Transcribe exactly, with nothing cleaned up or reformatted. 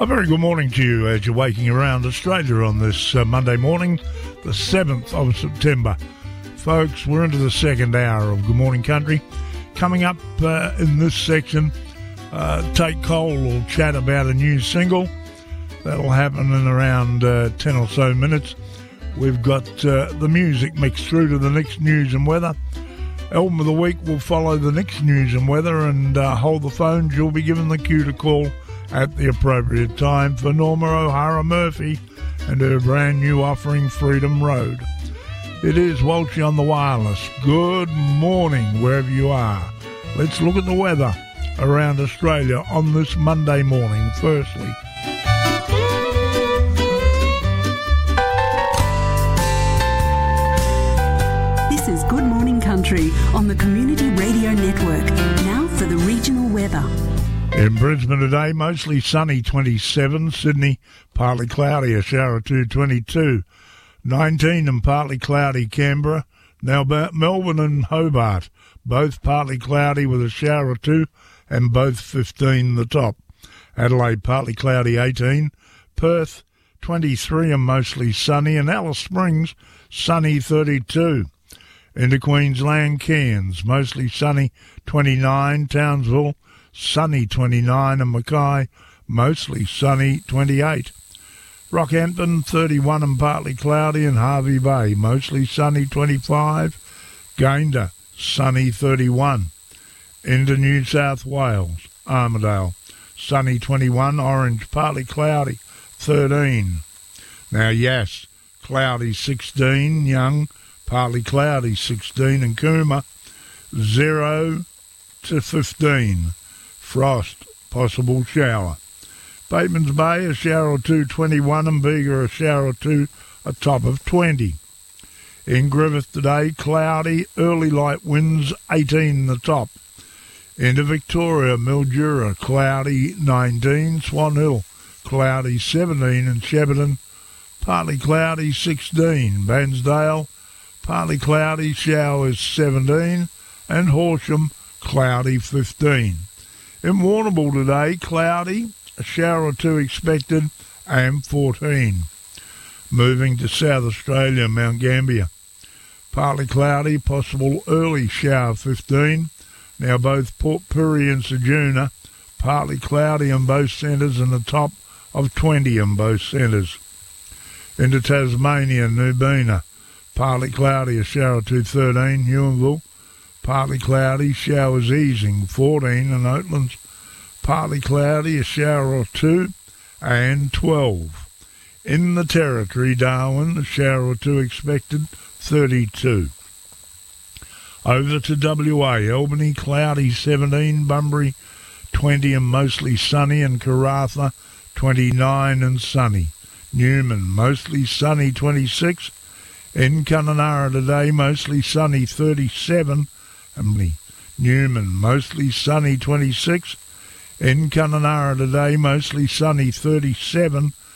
A very good morning to you as you're waking around Australia on this uh, Monday morning, the seventh of September. Folks, we're into the second hour of Good Morning Country. Coming up uh, in this section, uh, Tate Cole will chat about a new single. That'll happen in around uh, ten or so minutes. We've got uh, the music mixed through to the next news and weather. Album of the week will follow the next news and weather, and uh, hold the phones. You'll be given the cue to call at the appropriate time for Norma O'Hara Murphy and her brand new offering, Freedom Road. It is Walshy on the wireless. Good morning wherever you are. Let's look at the weather around Australia on this Monday morning. Firstly, this is Good Morning Country on the Community Radio Network. Now for the regional weather. In Brisbane today, mostly sunny, twenty-seven. Sydney, partly cloudy, a shower or two, twenty-two. nineteen and partly cloudy, Canberra. Now Melbourne and Hobart, both partly cloudy with a shower or two, and both fifteen the top. Adelaide, partly cloudy, eighteen. Perth, twenty-three and mostly sunny. And Alice Springs, sunny, thirty-two. Into Queensland, Cairns, mostly sunny, twenty-nine. Townsville, sunny, twenty-nine, and Mackay, mostly sunny, twenty-eight. Rockhampton, thirty-one and partly cloudy, and Hervey Bay, mostly sunny, twenty-five. Gayndah, sunny, thirty-one. Into New South Wales, Armidale, sunny, twenty-one. Orange, partly cloudy, thirteen. Now Yass, cloudy, sixteen. Young, partly cloudy, sixteen. And Cooma, zero to fifteen. Frost, possible shower. Batemans Bay, a shower or two, twenty-one, and Bega, a shower or two, a top of twenty. In Griffith today, cloudy, early light winds, eighteen the top. Into Victoria, Mildura, cloudy, nineteen. Swan Hill, cloudy, seventeen. And Shepparton, partly cloudy, sixteen. Bairnsdale, partly cloudy, showers, seventeen. And Horsham, cloudy, fifteen. In Warrnambool today, cloudy, a shower or two expected, and fourteen. Moving to South Australia, Mount Gambier, partly cloudy, possible early shower, fifteen. Now both Port Pirie and Ceduna, partly cloudy in both centres, and a top of twenty in both centres. Into Tasmania, Nubina, partly cloudy, a shower or two, thirteen. Huonville, partly cloudy, showers easing, fourteen. And Oatlands, partly cloudy, a shower or two, and twelve. In the Territory, Darwin, a shower or two expected, thirty-two. Over to W A, Albany, cloudy, seventeen. Bunbury, twenty and mostly sunny. And Karratha, twenty-nine and sunny. Newman, mostly sunny, twenty-six. In Kununurra today, mostly sunny, thirty-seven. Emily, Newman, mostly sunny, twenty-six. In Kununurra today, mostly sunny, thirty-seven.